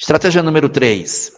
Estratégia número 3.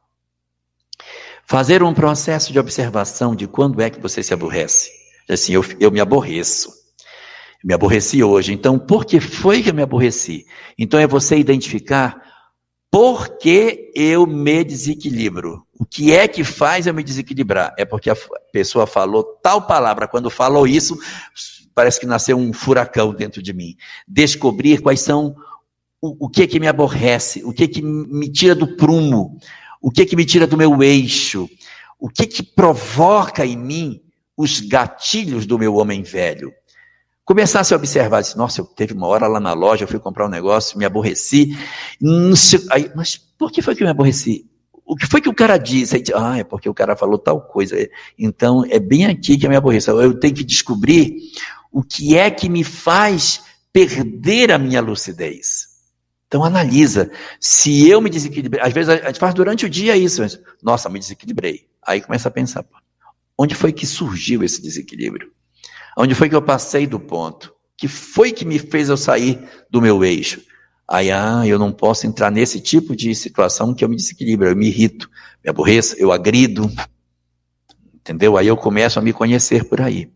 Fazer um processo de observação de quando é que você se aborrece. Assim, eu me aborreço. Me aborreci hoje. Então, por que foi que eu me aborreci? Então, é você identificar por que eu me desequilibro. O que é que faz eu me desequilibrar? É porque a pessoa falou tal palavra. Quando falou isso, parece que nasceu um furacão dentro de mim. Descobrir quais são o que que me aborrece, o que que me tira do prumo, o que que me tira do meu eixo, o que que provoca em mim os gatilhos do meu homem velho. Começar a se observar, disse, nossa, teve uma hora lá na loja, eu fui comprar um negócio, me aborreci, mas por que foi que eu me aborreci? O que foi que o cara disse? É porque o cara falou tal coisa. Então, é bem aqui que eu me aborreço. Eu tenho que descobrir o que é que me faz perder a minha lucidez. Então, analisa. Se eu me desequilibrei, às vezes a gente faz durante o dia isso. Nossa, me desequilibrei. Aí começa a pensar, onde foi que surgiu esse desequilíbrio? Onde foi que eu passei do ponto? Que foi que me fez eu sair do meu eixo? Aí, eu não posso entrar nesse tipo de situação que eu me desequilibro, eu me irrito, me aborreço, eu agrido, entendeu? Aí eu começo a me conhecer por aí.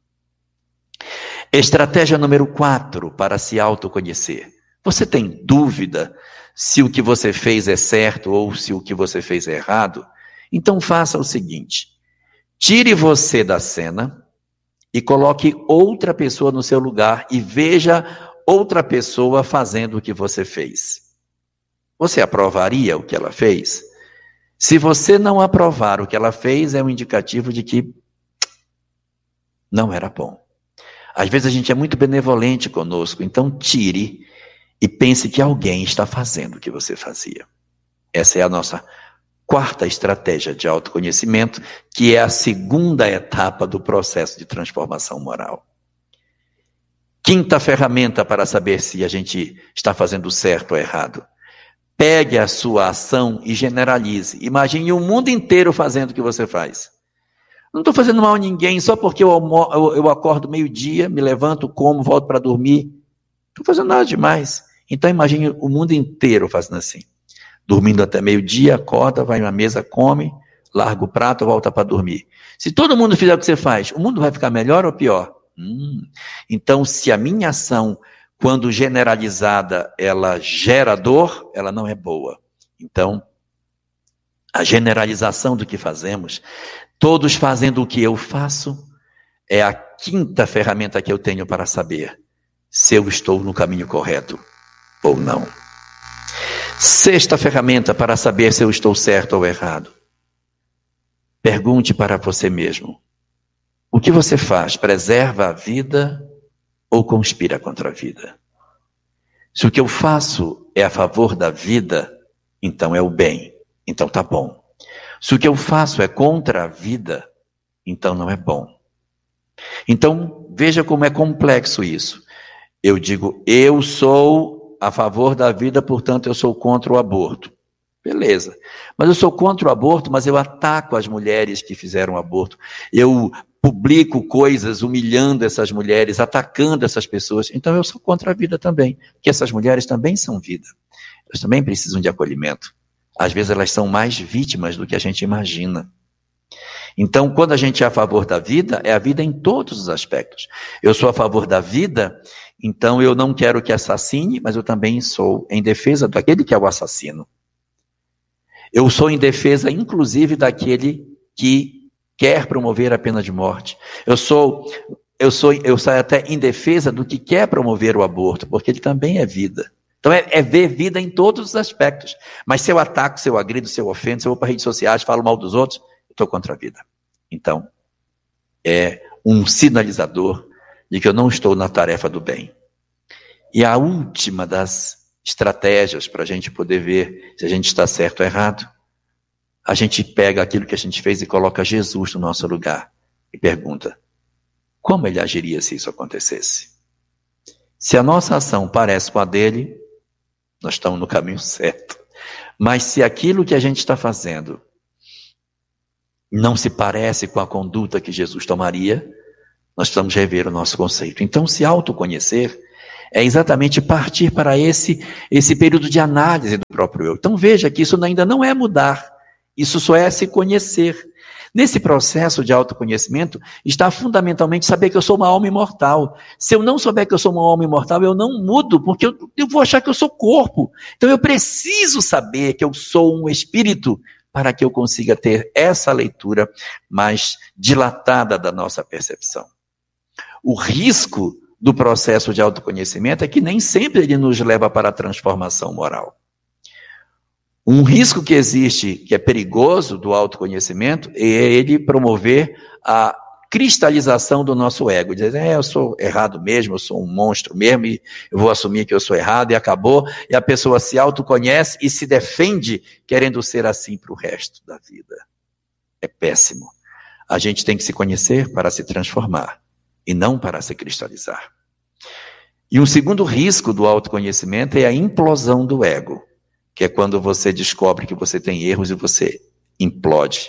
Estratégia número 4 para se autoconhecer. Você tem dúvida se o que você fez é certo ou se o que você fez é errado? Então faça o seguinte, tire você da cena e coloque outra pessoa no seu lugar e veja outra pessoa fazendo o que você fez. Você aprovaria o que ela fez? Se você não aprovar o que ela fez, é um indicativo de que não era bom. Às vezes a gente é muito benevolente conosco, então tire e pense que alguém está fazendo o que você fazia. Essa é a nossa 4ª estratégia de autoconhecimento, que é a 2ª etapa do processo de transformação moral. 5ª ferramenta para saber se a gente está fazendo certo ou errado. Pegue a sua ação e generalize. Imagine o mundo inteiro fazendo o que você faz. Não estou fazendo mal a ninguém só porque eu acordo meio-dia, me levanto, como, volto para dormir. Não estou fazendo nada demais. Então imagine o mundo inteiro fazendo assim. Dormindo até meio-dia, acorda, vai na mesa, come, larga o prato, volta para dormir. Se todo mundo fizer o que você faz, o mundo vai ficar melhor ou pior? Então, se a minha ação, quando generalizada, ela gera dor, ela não é boa. Então, a generalização do que fazemos, todos fazendo o que eu faço, é a 5ª ferramenta que eu tenho para saber se eu estou no caminho correto ou não. 6ª ferramenta para saber se eu estou certo ou errado. Pergunte para você mesmo. O que você faz? Preserva a vida ou conspira contra a vida? Se o que eu faço é a favor da vida, então é o bem. Então tá bom. Se o que eu faço é contra a vida, então não é bom. Então, veja como é complexo isso. Eu digo, eu sou a favor da vida, portanto eu sou contra o aborto. Beleza. Mas eu sou contra o aborto, mas eu ataco as mulheres que fizeram aborto. Eu publico coisas humilhando essas mulheres, atacando essas pessoas. Então eu sou contra a vida também. Porque essas mulheres também são vida. Elas também precisam de acolhimento. Às vezes elas são mais vítimas do que a gente imagina. Então, quando a gente é a favor da vida, é a vida em todos os aspectos. Eu sou a favor da vida, então eu não quero que assassine, mas eu também sou em defesa daquele que é o assassino. Eu sou em defesa, inclusive, daquele que quer promover a pena de morte. Eu saio até em defesa do que quer promover o aborto, porque ele também é vida. Então é ver vida em todos os aspectos. Mas se eu ataco, se eu agrido, se eu ofendo, se eu vou para redes sociais, falo mal dos outros, eu estou contra a vida. Então, é um sinalizador de que eu não estou na tarefa do bem. E a última das estratégias para a gente poder ver se a gente está certo ou errado, a gente pega aquilo que a gente fez e coloca Jesus no nosso lugar e pergunta, como ele agiria se isso acontecesse? Se a nossa ação parece com a dele, nós estamos no caminho certo. Mas se aquilo que a gente está fazendo não se parece com a conduta que Jesus tomaria, nós precisamos rever o nosso conceito. Então, se autoconhecer É exatamente partir para esse período de análise do próprio eu. Então veja que isso ainda não é mudar, isso só é se conhecer. Nesse processo de autoconhecimento está fundamentalmente saber que eu sou uma alma imortal. Se eu não souber que eu sou uma alma imortal, eu não mudo, porque eu vou achar que eu sou corpo. Então eu preciso saber que eu sou um espírito para que eu consiga ter essa leitura mais dilatada da nossa percepção. O risco do processo de autoconhecimento é que nem sempre ele nos leva para a transformação moral. Um risco que existe, que é perigoso do autoconhecimento, é ele promover a cristalização do nosso ego. Dizer, eu sou errado mesmo, eu sou um monstro mesmo, e eu vou assumir que eu sou errado e acabou. E a pessoa se autoconhece e se defende querendo ser assim para o resto da vida. É péssimo. A gente tem que se conhecer para se transformar e não para se cristalizar. E um segundo risco do autoconhecimento é a implosão do ego, que é quando você descobre que você tem erros e você implode.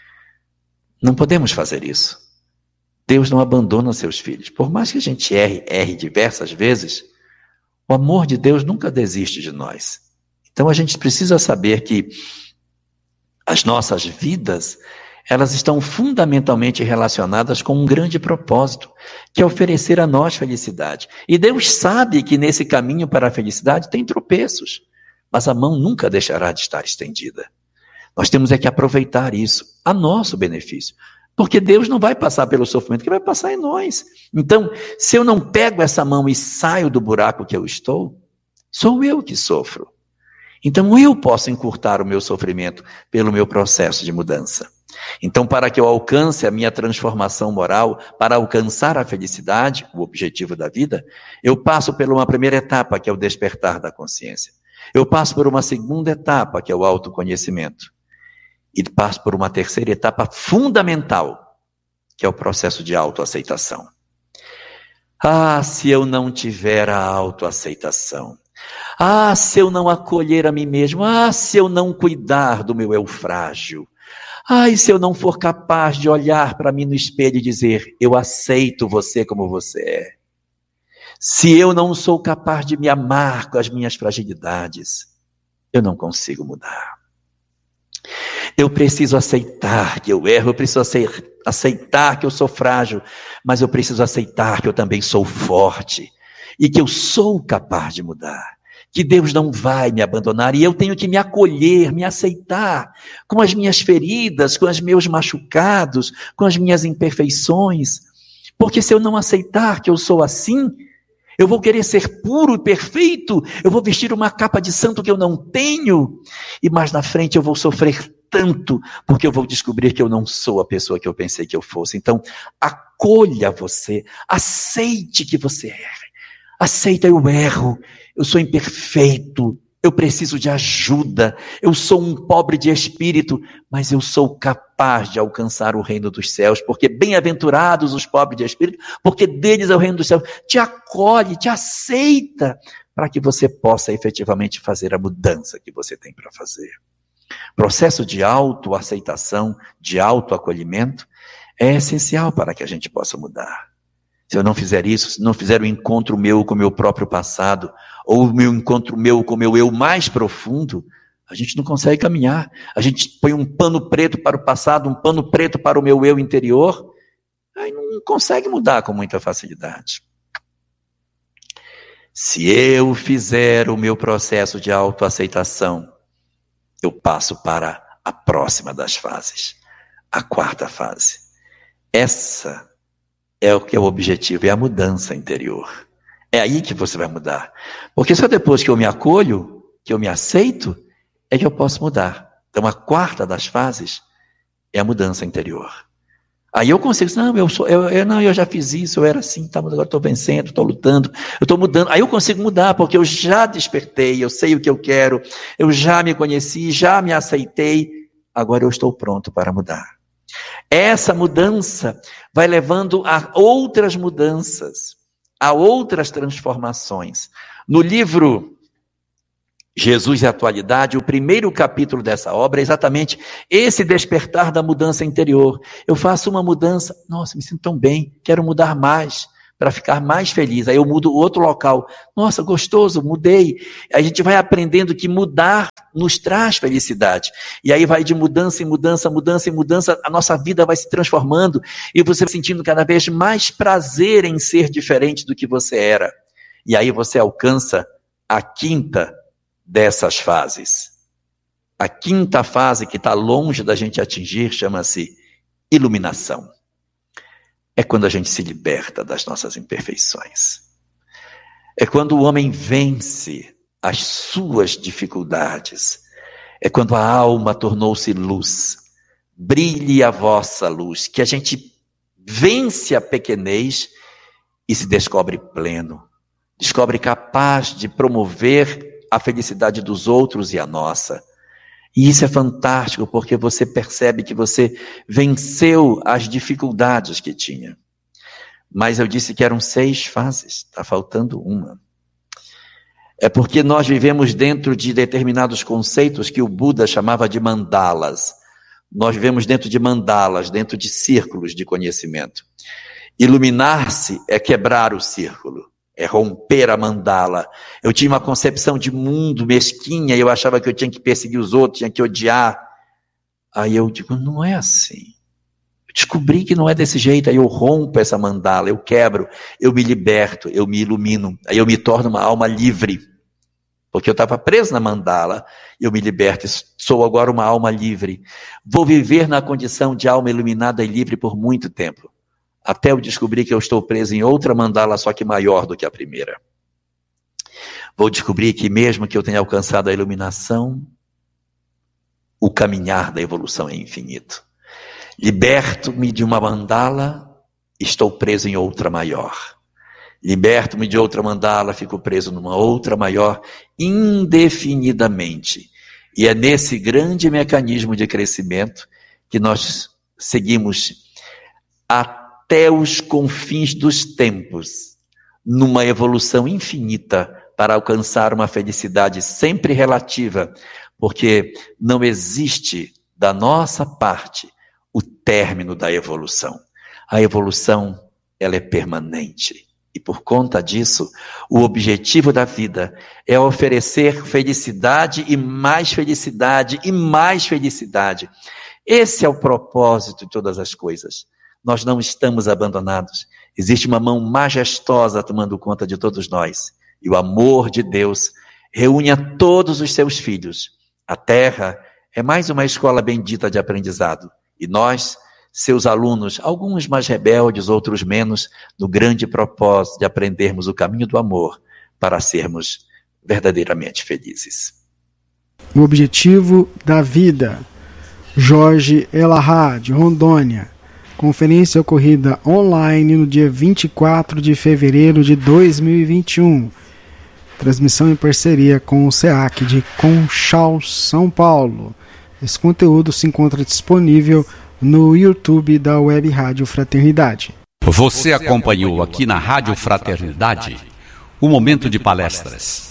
Não podemos fazer isso. Deus não abandona seus filhos. Por mais que a gente erre diversas vezes, o amor de Deus nunca desiste de nós. Então a gente precisa saber que as nossas vidas, elas estão fundamentalmente relacionadas com um grande propósito, que é oferecer a nós felicidade. E Deus sabe que nesse caminho para a felicidade tem tropeços. Mas a mão nunca deixará de estar estendida. Nós temos que aproveitar isso a nosso benefício. Porque Deus não vai passar pelo sofrimento, que vai passar em nós. Então, se eu não pego essa mão e saio do buraco que eu estou, sou eu que sofro. Então, eu posso encurtar o meu sofrimento pelo meu processo de mudança. Então, para que eu alcance a minha transformação moral, para alcançar a felicidade, o objetivo da vida, eu passo por uma primeira etapa, que é o despertar da consciência. Eu passo por uma segunda etapa, que é o autoconhecimento. E passo por uma terceira etapa fundamental, que é o processo de autoaceitação. Ah, se eu não tiver a autoaceitação. Ah, se eu não acolher a mim mesmo. Ah, se eu não cuidar do meu eu frágil. Ah, e se eu não for capaz de olhar para mim no espelho e dizer, eu aceito você como você é. Se eu não sou capaz de me amar com as minhas fragilidades, eu não consigo mudar. Eu preciso aceitar que eu erro, eu preciso aceitar que eu sou frágil, mas eu preciso aceitar que eu também sou forte e que eu sou capaz de mudar, que Deus não vai me abandonar e eu tenho que me acolher, me aceitar com as minhas feridas, com os meus machucados, com as minhas imperfeições, porque se eu não aceitar que eu sou assim, eu vou querer ser puro e perfeito, eu vou vestir uma capa de santo que eu não tenho, e mais na frente eu vou sofrer tanto, porque eu vou descobrir que eu não sou a pessoa que eu pensei que eu fosse. Então, acolha você, aceite que você erre, aceita eu erro, eu sou imperfeito, eu preciso de ajuda, eu sou um pobre de espírito, mas eu sou capaz de alcançar o reino dos céus, porque bem-aventurados os pobres de espírito, porque deles é o reino dos céus. Te acolhe, te aceita, para que você possa efetivamente fazer a mudança que você tem para fazer. Processo de autoaceitação, de autoacolhimento, é essencial para que a gente possa mudar. Se eu não fizer isso, se não fizer o encontro meu com o meu próprio passado, ou o meu encontro meu com o meu eu mais profundo, a gente não consegue caminhar. A gente põe um pano preto para o passado, um pano preto para o meu eu interior, aí não consegue mudar com muita facilidade. Se eu fizer o meu processo de autoaceitação, eu passo para a próxima das fases, a quarta fase. Essa é o que é o objetivo, é a mudança interior. É aí que você vai mudar. Porque só depois que eu me acolho, que eu me aceito, é que eu posso mudar. Então a quarta das fases é a mudança interior. Aí eu consigo, eu já fiz isso, eu era assim, agora estou vencendo, estou lutando, eu estou mudando. Aí eu consigo mudar, porque eu já despertei, eu sei o que eu quero, eu já me conheci, já me aceitei, agora eu estou pronto para mudar. Essa mudança vai levando a outras mudanças, a outras transformações. No livro Jesus e a Atualidade, o primeiro capítulo dessa obra é exatamente esse despertar da mudança interior. Eu faço uma mudança, nossa, me sinto tão bem, quero mudar mais. para ficar mais feliz. Aí eu mudo outro local. Nossa, gostoso, mudei. A gente vai aprendendo que mudar nos traz felicidade. E aí vai de mudança em mudança, mudança em mudança, a nossa vida vai se transformando e você vai sentindo cada vez mais prazer em ser diferente do que você era. E aí você alcança a quinta dessas fases. A quinta fase que está longe da gente atingir chama-se iluminação. É quando a gente se liberta das nossas imperfeições. É quando o homem vence as suas dificuldades. É quando a alma tornou-se luz. Brilhe a vossa luz, que a gente vence a pequenez e se descobre pleno. Descobre capaz de promover a felicidade dos outros e a nossa. E isso é fantástico, porque você percebe que você venceu as dificuldades que tinha. Mas eu disse que eram 6 fases, está faltando uma. É porque nós vivemos dentro de determinados conceitos que o Buda chamava de mandalas. Nós vivemos dentro de mandalas, dentro de círculos de conhecimento. Iluminar-se é quebrar o círculo. É romper a mandala. Eu tinha uma concepção de mundo mesquinha, eu achava que eu tinha que perseguir os outros, tinha que odiar. Aí eu digo, não é assim. Eu descobri que não é desse jeito, aí eu rompo essa mandala, eu quebro, eu me liberto, eu me ilumino, aí eu me torno uma alma livre. Porque eu estava preso na mandala, eu me liberto, sou agora uma alma livre. Vou viver na condição de alma iluminada e livre por muito tempo. Até eu descobrir que eu estou preso em outra mandala, só que maior do que a primeira. Vou descobrir que mesmo que eu tenha alcançado a iluminação, o caminhar da evolução é infinito. Liberto-me de uma mandala, estou preso em outra maior. Liberto-me de outra mandala, fico preso numa outra maior, indefinidamente. E é nesse grande mecanismo de crescimento que nós seguimos até os confins dos tempos, numa evolução infinita para alcançar uma felicidade sempre relativa, porque não existe da nossa parte o término da evolução. A evolução, ela é permanente. E por conta disso, o objetivo da vida é oferecer felicidade e mais felicidade e mais felicidade. Esse é o propósito de todas as coisas. Nós não estamos abandonados. Existe uma mão majestosa tomando conta de todos nós. E o amor de Deus reúne a todos os seus filhos. A terra é mais uma escola bendita de aprendizado. E nós, seus alunos, alguns mais rebeldes, outros menos, no grande propósito de aprendermos o caminho do amor para sermos verdadeiramente felizes. O objetivo da vida. Jorge Elahá, de Rondônia. Conferência ocorrida online no dia 24 de fevereiro de 2021. Transmissão em parceria com o SEAC de Conchal, São Paulo. Esse conteúdo se encontra disponível no YouTube da Web Rádio Fraternidade. Você acompanhou aqui na Rádio Fraternidade o momento de palestras.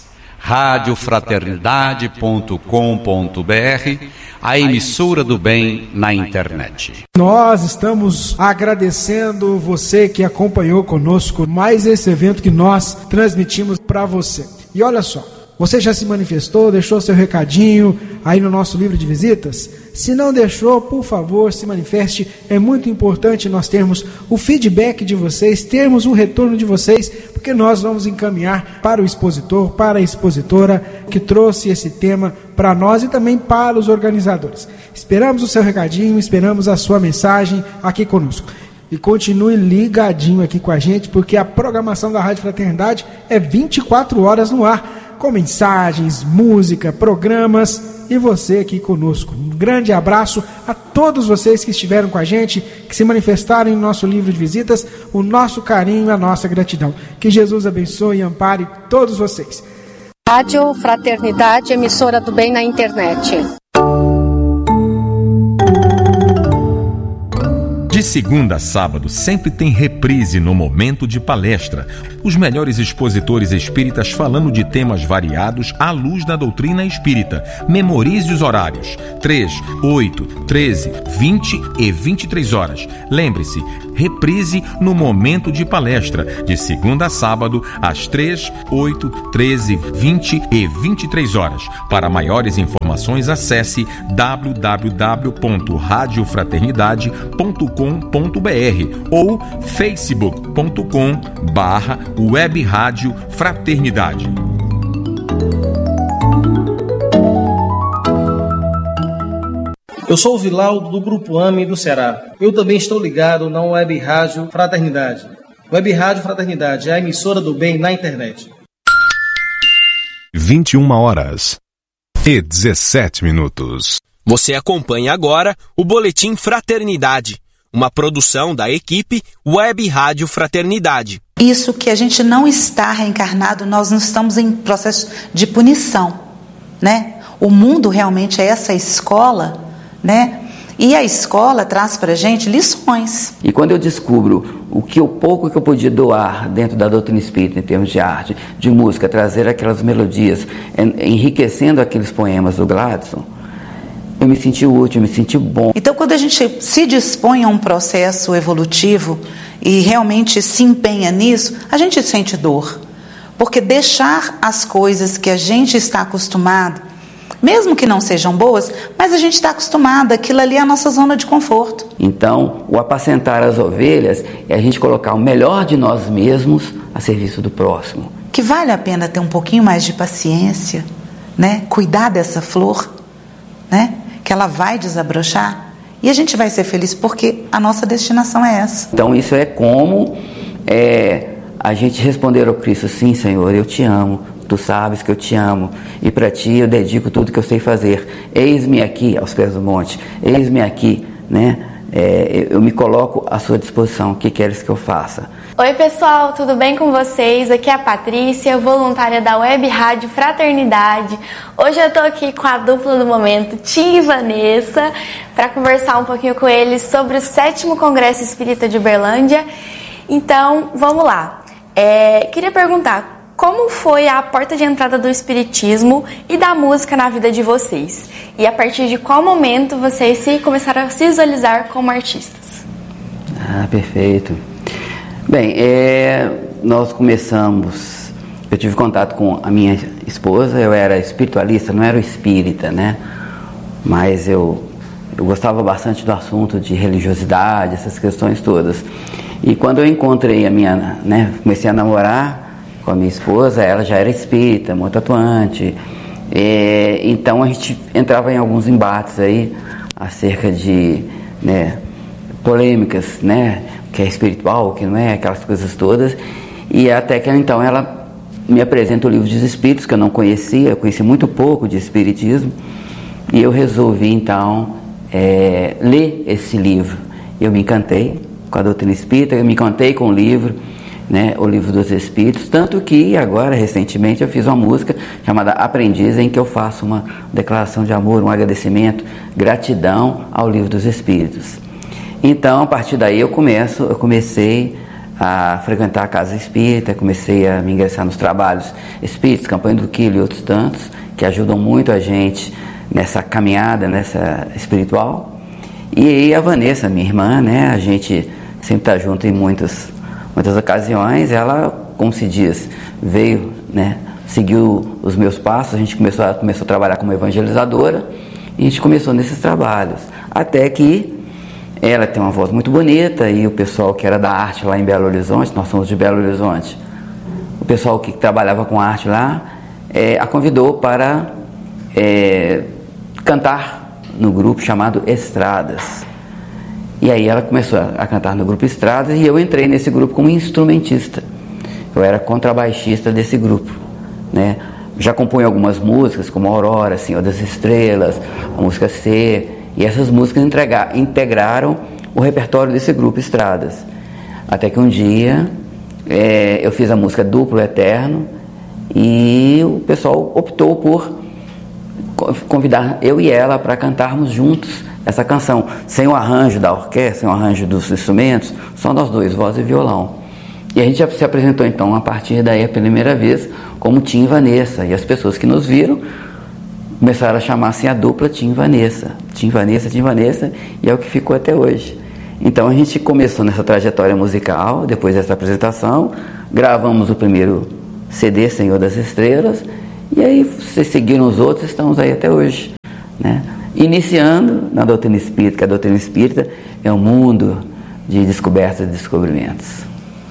radiofraternidade.com.br, a emissora do bem na internet. Nós estamos agradecendo você que acompanhou conosco mais esse evento que nós transmitimos para você. E olha só, você já se manifestou, deixou seu recadinho aí no nosso livro de visitas? Se não deixou, por favor, se manifeste. É muito importante nós termos o feedback de vocês, termos o retorno de vocês, porque nós vamos encaminhar para o expositor, para a expositora que trouxe esse tema para nós e também para os organizadores. Esperamos o seu recadinho, esperamos a sua mensagem aqui conosco. E continue ligadinho aqui com a gente, porque a programação da Rádio Fraternidade é 24 horas no ar, com mensagens, música, programas e você aqui conosco. Um grande abraço a todos vocês que estiveram com a gente, que se manifestaram em nosso livro de visitas, o nosso carinho e a nossa gratidão. Que Jesus abençoe e ampare todos vocês. Rádio Fraternidade, emissora do bem na internet. De segunda a sábado, sempre tem reprise no momento de palestra. Os melhores expositores espíritas falando de temas variados à luz da doutrina espírita. Memorize os horários: 3, 8, 13, 20 e 23 horas. Lembre-se, reprise no momento de palestra, de segunda a sábado, às 3, 8, 13, 20 e 23 horas. Para maiores informações, acesse www.radiofraternidade.com.br ou facebook.com/Web Rádio Fraternidade. Eu sou o Vilaldo do Grupo AME do Ceará. Eu também estou ligado na Web Rádio Fraternidade. Web Rádio Fraternidade é a emissora do bem na internet. 21 horas e 17 minutos. Você acompanha agora o Boletim Fraternidade, uma produção da equipe Web Rádio Fraternidade. Isso que a gente não está reencarnado, nós não estamos em processo de punição, né? O mundo realmente é essa escola, né? E a escola traz para a gente lições. E quando eu descubro o pouco que eu podia doar dentro da doutrina espírita, em termos de arte, de música, trazer aquelas melodias, enriquecendo aqueles poemas do Gladson, eu me senti útil, eu me senti bom. Então, quando a gente se dispõe a um processo evolutivo e realmente se empenha nisso, a gente sente dor. Porque deixar as coisas que a gente está acostumado, mesmo que não sejam boas, mas a gente está acostumado, aquilo ali é a nossa zona de conforto. Então, o apacentar as ovelhas é a gente colocar o melhor de nós mesmos a serviço do próximo. Que vale a pena ter um pouquinho mais de paciência, né? Cuidar dessa flor, né? Que ela vai desabrochar e a gente vai ser feliz porque a nossa destinação é essa. Então, isso é como a gente responder ao Cristo: sim, Senhor, eu te amo. Tu sabes que eu te amo, e para ti eu dedico tudo que eu sei fazer. Eis-me aqui, aos pés do monte, eis-me aqui, né? Eu me coloco à sua disposição. O que queres que eu faça? Oi pessoal, tudo bem com vocês? Aqui é a Patrícia, voluntária da Web Rádio Fraternidade. Hoje eu tô aqui com a dupla do momento, Tim e Vanessa, para conversar um pouquinho com eles sobre o 7º Congresso Espírita de Uberlândia. Então, vamos lá. Queria perguntar, como foi a porta de entrada do espiritismo e da música na vida de vocês? E a partir de qual momento vocês começaram a se visualizar como artistas? Ah, perfeito. Bem, nós começamos... Eu tive contato com a minha esposa, eu era espiritualista, não era espírita, né? Mas eu gostava bastante do assunto de religiosidade, essas questões todas. E quando eu encontrei a minha... né, comecei a namorar com a minha esposa, ela já era espírita, muito atuante, então a gente entrava em alguns embates aí acerca de, né, polêmicas, né, o que é espiritual, o que não é, aquelas coisas todas, e até que então ela me apresenta o Livro dos Espíritos, que eu não conhecia, eu conheci muito pouco de espiritismo, e eu resolvi então ler esse livro. Eu me encantei com a doutrina espírita, eu me encantei com o livro, né, o Livro dos Espíritos, tanto que agora, recentemente, eu fiz uma música chamada Aprendiz, em que eu faço uma declaração de amor, um agradecimento, gratidão ao Livro dos Espíritos. Então, a partir daí, eu comecei a frequentar a casa espírita, comecei a me ingressar nos trabalhos espíritas, Campanha do Quilo e outros tantos, que ajudam muito a gente nessa caminhada, nessa espiritual. E aí a Vanessa, minha irmã, né, a gente sempre está junto em muitas ocasiões. Ela, como se diz, veio, né, seguiu os meus passos, a gente começou a trabalhar como evangelizadora, e a gente começou nesses trabalhos, até que ela tem uma voz muito bonita, e o pessoal que era da arte lá em Belo Horizonte, nós somos de Belo Horizonte, o pessoal que trabalhava com arte lá, a convidou para cantar no grupo chamado Estradas. E aí ela começou a cantar no grupo Estradas, e eu entrei nesse grupo como instrumentista. Eu era contrabaixista desse grupo, né? Já compunha algumas músicas, como Aurora, Senhor das Estrelas, a música C, e essas músicas integraram o repertório desse grupo Estradas. Até que um dia eu fiz a música Duplo Eterno, e o pessoal optou por convidar eu e ela para cantarmos juntos essa canção, sem o arranjo da orquestra, sem o arranjo dos instrumentos, só nós dois, voz e violão. E a gente se apresentou então a partir daí a primeira vez como Tim e Vanessa, e as pessoas que nos viram começaram a chamar assim a dupla Tim e Vanessa, Tim e Vanessa, Tim e Vanessa, e é o que ficou até hoje. Então a gente começou nessa trajetória musical, depois dessa apresentação, gravamos o primeiro CD, Senhor das Estrelas, e aí vocês seguiram os outros, estamos aí até hoje, né? Iniciando na doutrina espírita, que a doutrina espírita é um mundo de descobertas e descobrimentos.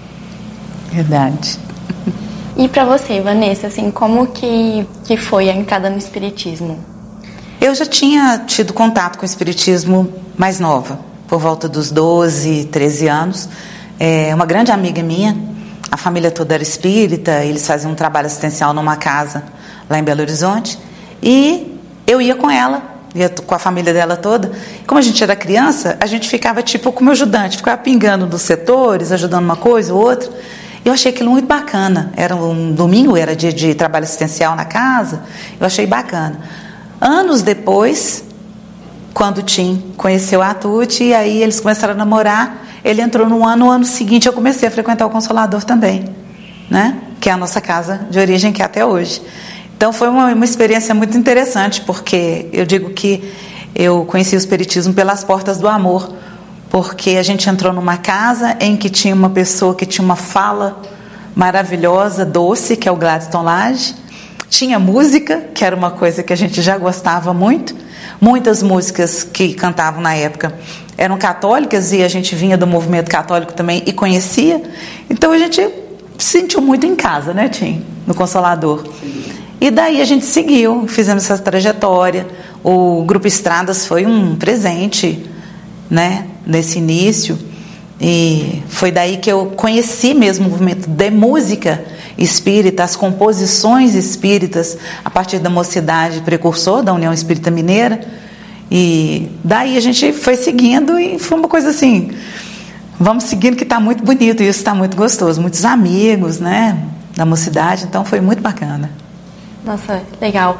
Verdade. E para você, Vanessa, assim, como que foi a entrada no espiritismo? Eu já tinha tido contato com o espiritismo mais nova, por volta dos 12, 13 anos. Uma grande amiga minha, a família toda era espírita, eles faziam um trabalho assistencial numa casa lá em Belo Horizonte, e eu ia com ela, ia com a família dela toda. Como a gente era criança, a gente ficava tipo como ajudante, ficava pingando nos setores, ajudando uma coisa ou outra. Eu achei aquilo muito bacana. Era um domingo, era dia de trabalho assistencial na casa, eu achei bacana. Anos depois, quando o Tim conheceu a Tuti, e aí eles começaram a namorar, ele entrou no ano seguinte eu comecei a frequentar o Consolador também, né? Que é a nossa casa de origem, que é até hoje. Então foi uma experiência muito interessante, porque eu digo que eu conheci o espiritismo pelas portas do amor, porque a gente entrou numa casa em que tinha uma pessoa que tinha uma fala maravilhosa, doce, que é o Gladstone Lage. Tinha música, que era uma coisa que a gente já gostava muito. Muitas músicas que cantavam na época eram católicas, e a gente vinha do movimento católico também e conhecia. Então a gente se sentiu muito em casa, né, Tim? No Consolador. E daí a gente seguiu, fizemos essa trajetória. O Grupo Estradas foi um presente, né, nesse início, e foi daí que eu conheci mesmo o movimento de música espírita, as composições espíritas, a partir da Mocidade, precursor da União Espírita Mineira. E daí a gente foi seguindo, e foi uma coisa assim, vamos seguindo, que está muito bonito, isso está muito gostoso, muitos amigos, né, da Mocidade, então foi muito bacana. Nossa, legal.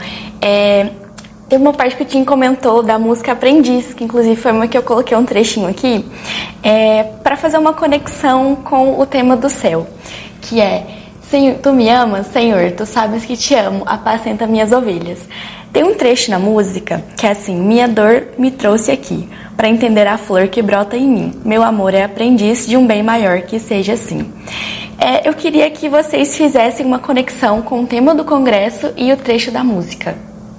Teve uma parte que o Tim comentou da música Aprendiz, que inclusive foi uma que eu coloquei um trechinho aqui, para fazer uma conexão com o tema do céu, que é: Senhor, tu me amas, Senhor, tu sabes que te amo, apacenta minhas ovelhas. Tem um trecho na música que é assim: minha dor me trouxe aqui, para entender a flor que brota em mim. Meu amor é aprendiz de um bem maior, que seja assim. Eu queria que vocês fizessem uma conexão com o tema do congresso e o trecho da música.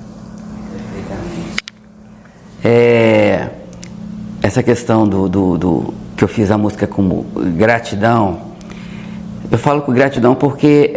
Essa questão do que eu fiz a música como gratidão, eu falo com gratidão porque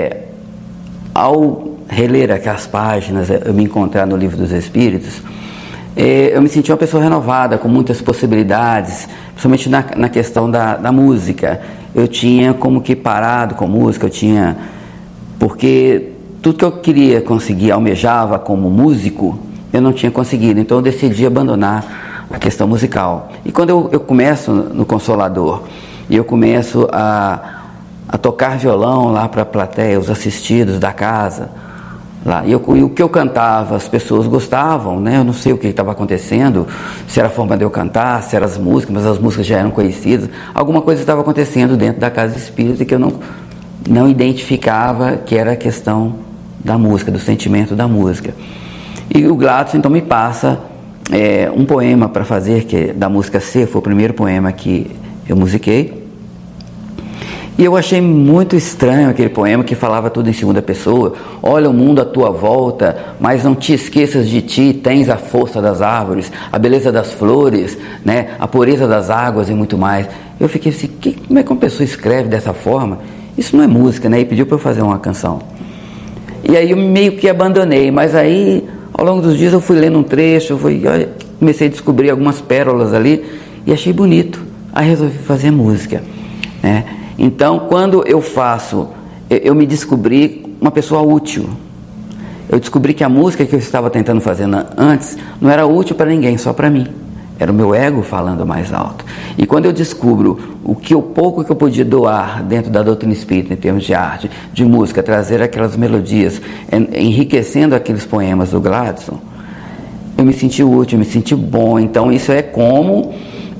ao reler aquelas páginas, eu me encontrar no Livro dos Espíritos, eu me senti uma pessoa renovada, com muitas possibilidades, principalmente na questão da música. Eu tinha como que parado com música, porque tudo que eu queria conseguir, almejava como músico, eu não tinha conseguido, então eu decidi abandonar a questão musical. E quando eu começo no Consolador, e eu começo a tocar violão lá para a plateia, os assistidos da casa, lá, e o que eu cantava, as pessoas gostavam, né? Eu não sei o que estava acontecendo, se era a forma de eu cantar, se eram as músicas, mas as músicas já eram conhecidas. Alguma coisa estava acontecendo dentro da casa espírita que eu não identificava, que era a questão da música, do sentimento da música. E o Gladstone então me passa um poema para fazer, que é da música C, foi o primeiro poema que eu musiquei. E eu achei muito estranho aquele poema que falava tudo em segunda pessoa. Olha o mundo à tua volta, mas não te esqueças de ti, tens a força das árvores, a beleza das flores, né, a pureza das águas e muito mais. Eu fiquei assim, como é que uma pessoa escreve dessa forma? Isso não é música, né? E pediu para eu fazer uma canção. E aí eu meio que abandonei, mas aí ao longo dos dias eu fui lendo um trecho, comecei a descobrir algumas pérolas ali e achei bonito. Aí resolvi fazer música, né? Então, quando eu me descobri uma pessoa útil. Eu descobri que a música que eu estava tentando fazer antes não era útil para ninguém, só para mim. Era o meu ego falando mais alto. E quando eu descubro o pouco que eu podia doar dentro da doutrina espírita, em termos de arte, de música, trazer aquelas melodias, enriquecendo aqueles poemas do Gladstone, eu me senti útil, eu me senti bom. Então isso é como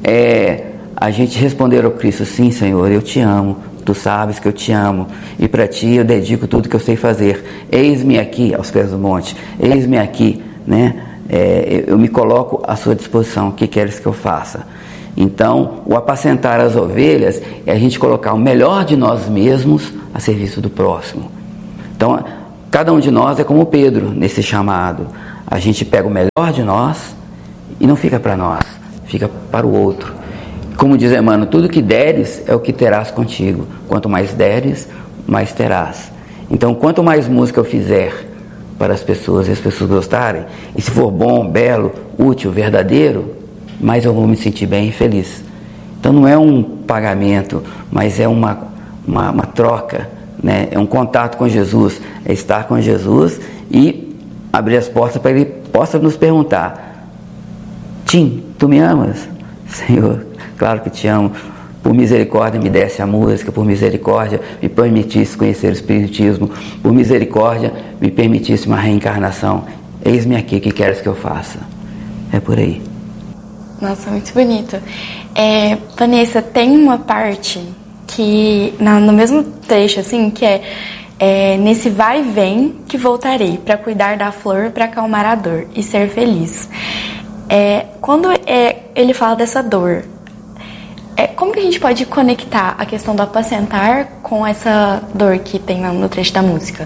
a gente responder ao Cristo: sim, Senhor, eu te amo, tu sabes que eu te amo, e para ti eu dedico tudo que eu sei fazer. Eis-me aqui aos pés do monte, eis-me aqui, né? Eu me coloco à sua disposição, o que queres que eu faça? Então, o apacentar as ovelhas é a gente colocar o melhor de nós mesmos a serviço do próximo. Então, cada um de nós é como Pedro nesse chamado. A gente pega o melhor de nós e não fica para nós, fica para o outro. Como diz Emmanuel, tudo que deres é o que terás contigo. Quanto mais deres, mais terás. Então, quanto mais música eu fizer para as pessoas e as pessoas gostarem, e se for bom, belo, útil, verdadeiro, mais eu vou me sentir bem e feliz. Então não é um pagamento, mas é uma troca, né? É um contato com Jesus, é estar com Jesus e abrir as portas para Ele possa nos perguntar: Tim, tu me amas? Senhor, claro que te amo. Por misericórdia me desse a música, por misericórdia me permitisse conhecer o Espiritismo, por misericórdia me permitisse uma reencarnação. Eis-me aqui, o que queres que eu faça? É por aí. Nossa, muito bonito. Vanessa, tem uma parte que, no mesmo trecho, assim, que nesse vai e vem que voltarei, para cuidar da flor, para acalmar a dor e ser feliz. Quando ele fala dessa dor, como que a gente pode conectar a questão do apacentar com essa dor que tem no trecho da música?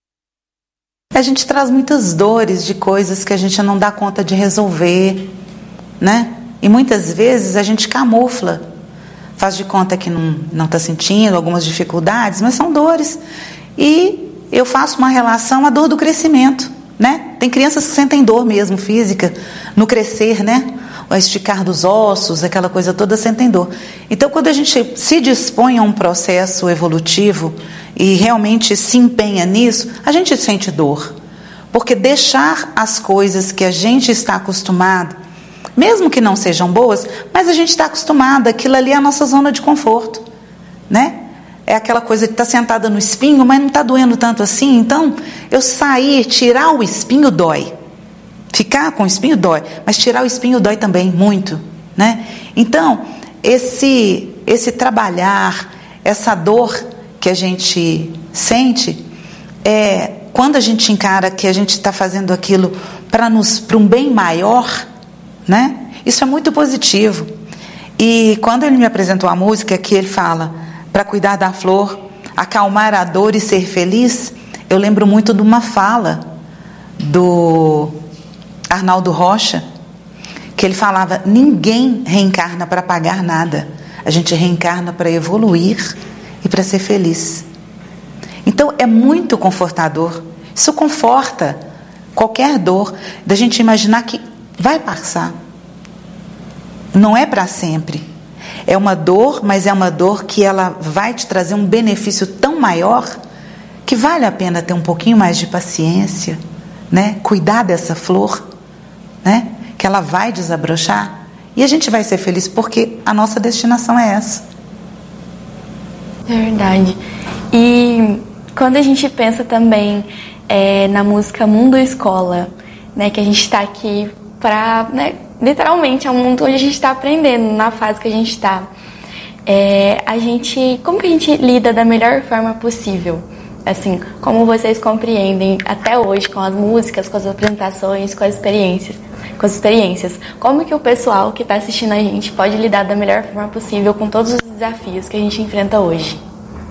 A gente traz muitas dores de coisas que a gente não dá conta de resolver, né? E muitas vezes a gente camufla, faz de conta que não está sentindo algumas dificuldades, mas são dores. E eu faço uma relação à dor do crescimento, né? Tem crianças que sentem dor mesmo física no crescer, né? O esticar dos ossos, aquela coisa toda, sentem dor. Então, quando a gente se dispõe a um processo evolutivo e realmente se empenha nisso, a gente sente dor. Porque deixar as coisas que a gente está acostumado, mesmo que não sejam boas, mas a gente está acostumado, aquilo ali é a nossa zona de conforto, né? É aquela coisa de estar sentada no espinho, mas não está doendo tanto assim. Então, eu sair, tirar o espinho dói. Ficar com o espinho dói, mas tirar o espinho dói também, muito, né? Então, esse trabalhar, essa dor que a gente sente, quando a gente encara que a gente está fazendo aquilo para um bem maior, né? Isso é muito positivo. E quando ele me apresentou a música, que ele fala para cuidar da flor, acalmar a dor e ser feliz, eu lembro muito de uma fala do Arnaldo Rocha, que ele falava: ninguém reencarna para pagar nada, a gente reencarna para evoluir e para ser feliz. Então é muito confortador, isso conforta qualquer dor, da gente imaginar que vai passar, não é para sempre, é uma dor, mas é uma dor que ela vai te trazer um benefício tão maior, que vale a pena ter um pouquinho mais de paciência, né? Cuidar dessa flor, né? Que ela vai desabrochar e a gente vai ser feliz, porque a nossa destinação é essa. É verdade. E quando a gente pensa também na música Mundo Escola, né, que a gente está aqui para, né, literalmente é um mundo onde a gente está aprendendo, na fase que a gente está. Como que a gente lida da melhor forma possível? Assim, como vocês compreendem até hoje com as músicas, com as apresentações, com as experiências, como que o pessoal que está assistindo a gente pode lidar da melhor forma possível com todos os desafios que a gente enfrenta hoje?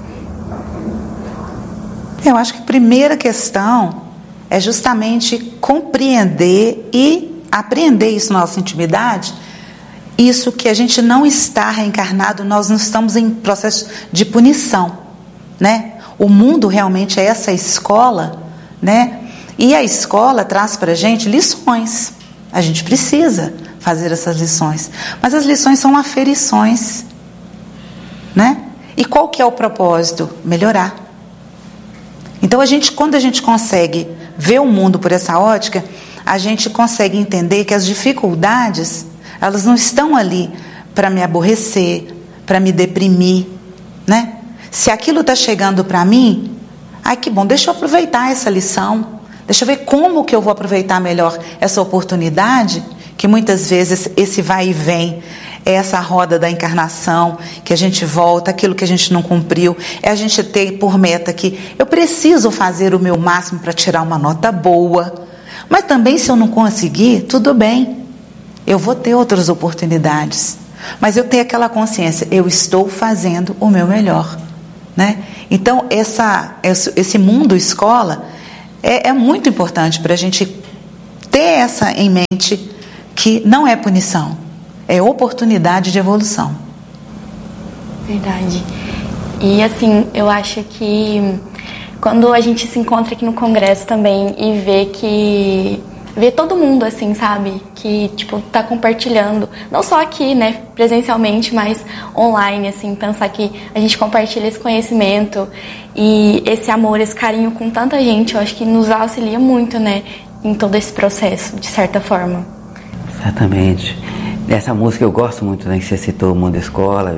Eu acho que a primeira questão é justamente compreender e apreender isso na nossa intimidade, isso que a gente não está reencarnado, nós não estamos em processo de punição, né? O mundo realmente é essa escola, né? E a escola traz para a gente lições. A gente precisa fazer essas lições. Mas as lições são aferições, né? E qual que é o propósito? Melhorar. Então, quando a gente consegue ver o mundo por essa ótica, a gente consegue entender que as dificuldades, elas não estão ali para me aborrecer, para me deprimir, né? Se aquilo está chegando para mim, ai que bom, deixa eu aproveitar essa lição, Deixa eu ver como que eu vou aproveitar melhor essa oportunidade, que muitas vezes esse vai e vem, é essa roda da encarnação, que a gente volta, aquilo que a gente não cumpriu, é a gente ter por meta que eu preciso fazer o meu máximo para tirar uma nota boa, mas também se eu não conseguir, tudo bem, eu vou ter outras oportunidades, mas eu tenho aquela consciência, eu estou fazendo o meu melhor, né? Então esse mundo escola é muito importante para a gente ter essa em mente, que não é punição, é oportunidade de evolução. Verdade. E assim, eu acho que quando a gente se encontra aqui no congresso também e vê todo mundo assim, sabe? Que, tipo, tá compartilhando, não só aqui, né, presencialmente, mas online, assim, pensar que a gente compartilha esse conhecimento e esse amor, esse carinho com tanta gente, eu acho que nos auxilia muito, né, em todo esse processo, de certa forma. Exatamente. Essa música eu gosto muito, né, que você citou, o Mundo Escola,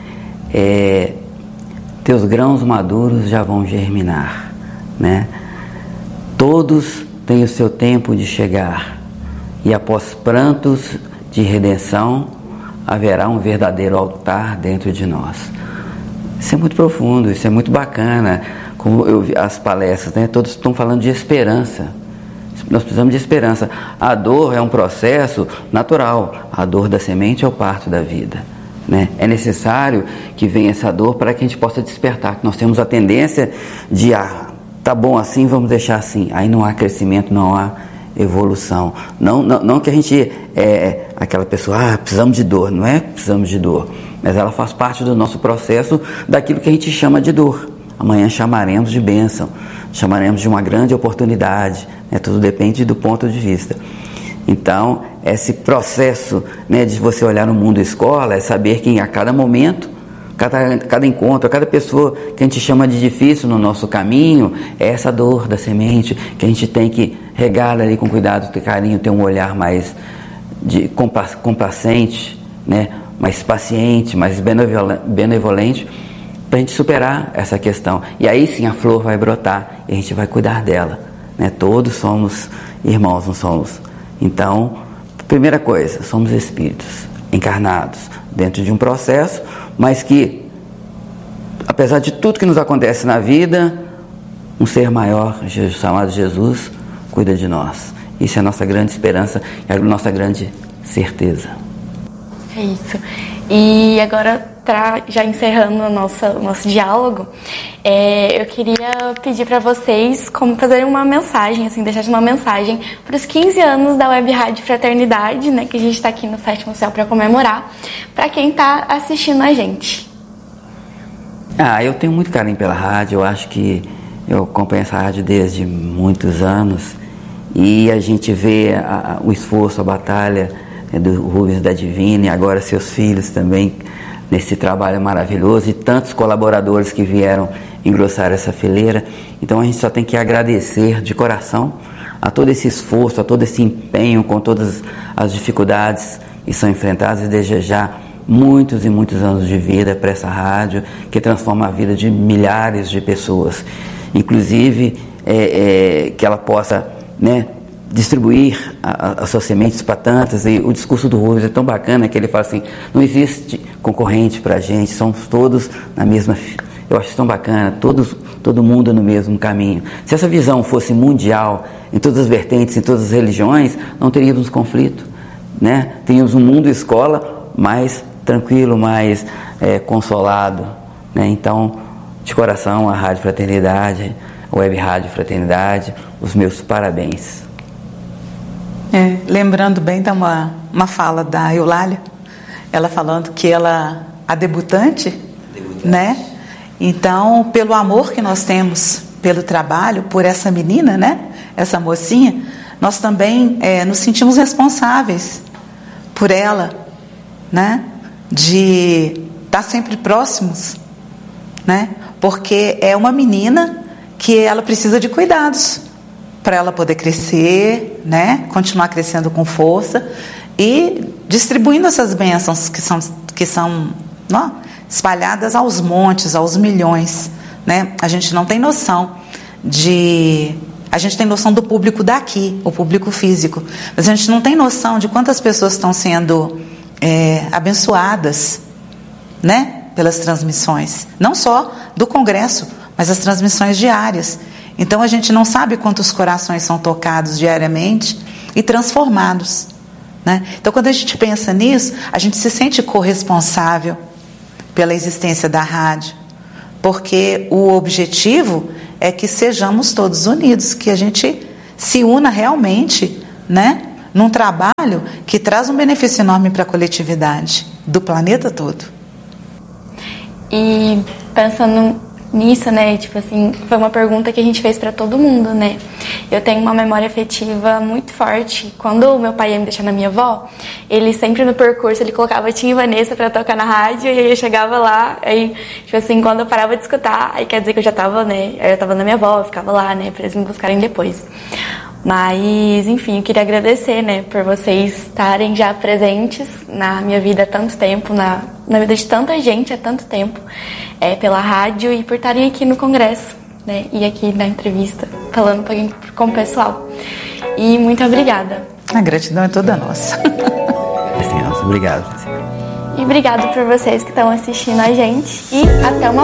teus grãos maduros já vão germinar, né? Todos têm o seu tempo de chegar, e após prantos de redenção, haverá um verdadeiro altar dentro de nós. Isso é muito profundo, isso é muito bacana. Como eu vi as palestras, né? Todos estão falando de esperança. Nós precisamos de esperança. A dor é um processo natural. A dor da semente é o parto da vida, né? É necessário que venha essa dor para que a gente possa despertar. Nós temos a tendência de, tá bom assim, vamos deixar assim. Aí não há crescimento, não há evolução. Não que a gente aquela pessoa, precisamos de dor. Não é que precisamos de dor, mas ela faz parte do nosso processo, daquilo que a gente chama de dor. Amanhã chamaremos de bênção, chamaremos de uma grande oportunidade, né? Tudo depende do ponto de vista. Então, esse processo, né, de você olhar no mundo escola, é saber que a cada momento, cada encontro, cada pessoa que a gente chama de difícil no nosso caminho, é essa dor da semente que a gente tem que regar ali com cuidado, ter carinho, ter um olhar mais complacente, né, mais paciente, mais benevolente, para a gente superar essa questão. E aí sim a flor vai brotar e a gente vai cuidar dela, né? Todos somos irmãos, não somos? Então, primeira coisa, somos espíritos encarnados dentro de um processo, mas que, apesar de tudo que nos acontece na vida, um ser maior, chamado Jesus, cuida de nós. Isso é a nossa grande esperança e a nossa grande certeza. É isso. E agora, já encerrando o nosso diálogo, eu queria pedir para vocês como fazerem uma mensagem, assim, deixar uma mensagem para os 15 anos da Web Rádio Fraternidade, né, que a gente está aqui no Sétimo Céu para comemorar, para quem está assistindo a gente. Eu tenho muito carinho pela rádio, eu acho que eu acompanho essa rádio desde muitos anos e a gente vê o esforço, a batalha do Rubens da Divina e agora seus filhos também nesse trabalho maravilhoso e tantos colaboradores que vieram engrossar essa fileira. Então a gente só tem que agradecer de coração a todo esse esforço, a todo esse empenho com todas as dificuldades que são enfrentadas e desejar muitos e muitos anos de vida para essa rádio que transforma a vida de milhares de pessoas, inclusive que ela possa, né, distribuir as suas sementes para tantas. E o discurso do Rubens é tão bacana que ele fala assim, não existe concorrente para a gente, somos todos na mesma. Eu acho isso tão bacana, todo mundo no mesmo caminho. Se essa visão fosse mundial, em todas as vertentes, em todas as religiões, não teríamos conflito, né? Teríamos um mundo escola mais tranquilo, mais consolado, né? Então, de coração, a Rádio Fraternidade, a Web Rádio Fraternidade, os meus parabéns. Lembrando bem, tá uma fala da Eulália, ela falando que a debutante, né? Então, pelo amor que nós temos pelo trabalho, por essa menina, né? Essa mocinha, nós também nos sentimos responsáveis por ela, né? De estar sempre próximos, né? Porque é uma menina que ela precisa de cuidados para ela poder crescer, né? Continuar crescendo com força e distribuindo essas bênçãos que são espalhadas aos montes, aos milhões, né? A gente não tem noção de A gente tem noção do público daqui, o público físico, mas a gente não tem noção de quantas pessoas estão sendo abençoadas, né, pelas transmissões, não só do congresso, mas as transmissões diárias. Então a gente não sabe quantos corações são tocados diariamente e transformados, né? Então quando a gente pensa nisso, a gente se sente corresponsável pela existência da rádio, porque o objetivo é que sejamos todos unidos, que a gente se una realmente, né, num trabalho que traz um benefício enorme para a coletividade do planeta todo. E pensando nisso, né, tipo assim, foi uma pergunta que a gente fez para todo mundo, né? Eu tenho uma memória afetiva muito forte. Quando o meu pai ia me deixar na minha avó, ele sempre no percurso, ele colocava Tim e Vanessa para tocar na rádio, e aí eu chegava lá, aí, tipo assim, quando eu parava de escutar, aí quer dizer que eu já tava, né, eu tava na minha avó, eu ficava lá, né, pra eles me buscarem depois. Mas, enfim, eu queria agradecer, né, por vocês estarem já presentes na minha vida há tanto tempo, na vida de tanta gente há tanto tempo, pela rádio, e por estarem aqui no congresso, né, e aqui na entrevista, falando um pouquinho com o pessoal. E muito obrigada. A gratidão é toda nossa. Obrigado. E obrigado por vocês que estão assistindo a gente, e até uma